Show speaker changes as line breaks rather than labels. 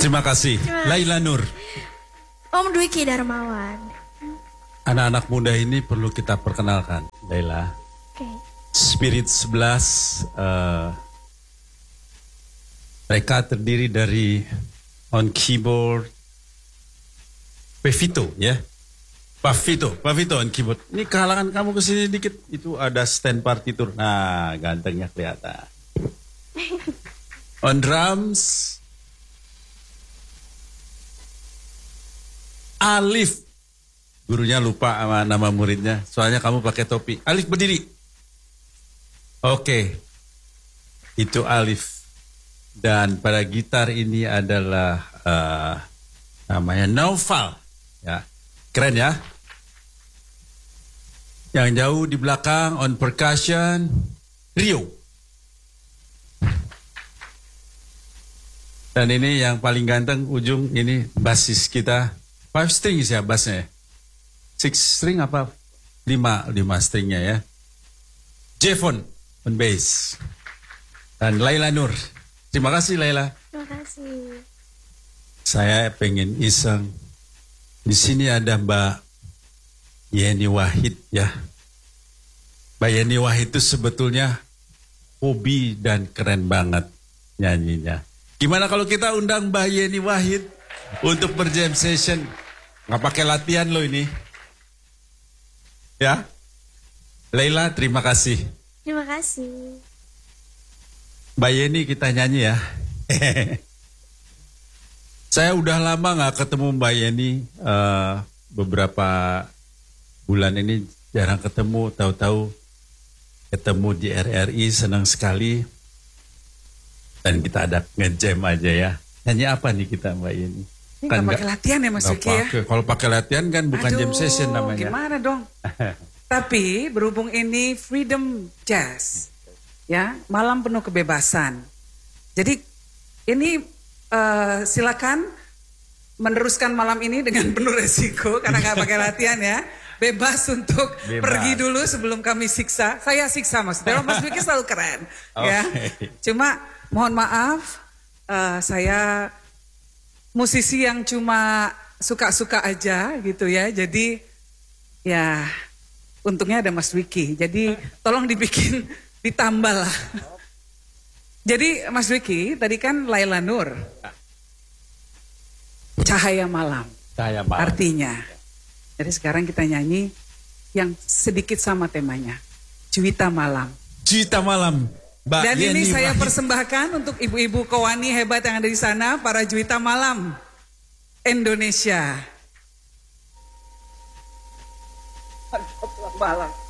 Terima kasih. Laila Nur.
Om Dwiki Darmawan.
Anak-anak muda ini perlu kita perkenalkan, Laila.
Oke.
Spirit 11, mereka terdiri dari on keyboard, Pevito ya. Pavito on keyboard. Ini kehalangan kamu kesini dikit, itu ada stand partitur. Nah, gantengnya kelihatan. On drums, Alif. Gurunya lupa sama nama muridnya, soalnya kamu pakai topi. Alif berdiri. Oke. Itu Alif. Dan pada gitar ini adalah namanya Naufal. Ya. Keren ya. Yang jauh di belakang on percussion Rio. Dan ini yang paling ganteng ujung ini basis kita. 5 strings ya bassnya. 6 string apa? 5 stringnya ya. Jevon on bass. Dan Laila Nur. Terima kasih Laila.
Terima kasih.
Saya pengen iseng. Di sini ada Mbak Yeni Wahid ya. Mbak Yeni Wahid itu sebetulnya hobi dan keren banget nyanyinya. Gimana kalau kita undang Mbak Yeni Wahid untuk berjam session? Nggak pakai latihan loh ini. Ya. Laila terima kasih.
Terima kasih.
Mbak Yeni kita nyanyi ya. Saya udah lama gak ketemu Mbak Yeni. Beberapa bulan ini jarang ketemu. Tahu-tahu ketemu di RRI, senang sekali. Dan kita ada ngejam aja ya. Nyanyi apa nih kita Mbak Yeni?
Ini kan gak pakai latihan ya Mas Wiki ya?
Kalau pakai latihan kan bukan jam session namanya.
Gimana dong? Tapi berhubung ini Freedom Jazz. Ya, malam penuh kebebasan. Jadi ini silakan meneruskan malam ini dengan penuh resiko karena nggak pakai latihan ya. Bebas untuk pergi dulu sebelum kami siksa. Saya siksa maksudnya. Mas Wiki selalu keren. Ya. Cuma mohon maaf, saya musisi yang cuma suka-suka aja gitu ya. Jadi ya untungnya ada Mas Wiki. Jadi tolong dibikin ditambah lah. Jadi Mas Wiki, tadi kan Laila Nur. Cahaya malam.
Cahaya malam.
Artinya. Jadi sekarang kita nyanyi yang sedikit sama temanya. Juwita malam.
Juwita malam. Mbak
Dan
Yeni
ini saya
Wahid.
persembahkan untuk ibu-ibu kewani hebat yang ada di sana. Para Juwita malam Indonesia. Malam.